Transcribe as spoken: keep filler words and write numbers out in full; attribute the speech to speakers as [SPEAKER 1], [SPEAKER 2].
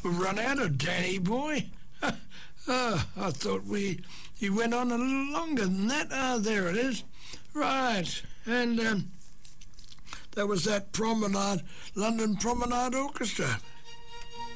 [SPEAKER 1] we've run out of Danny boy. Oh, I thought we he went on a little longer than that. Ah, there it is. Right, and um, that was that Promenade, London Promenade Orchestra.